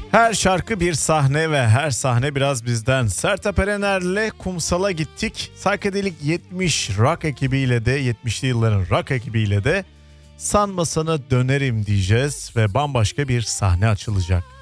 Her şarkı bir sahne ve her sahne biraz bizden. Sertab Erener'le Kumsal'a gittik. Psychedelic 70 rock ekibiyle de 70'li yılların rock ekibiyle de Sanma Sana Dönerim diyeceğiz ve bambaşka bir sahne açılacak.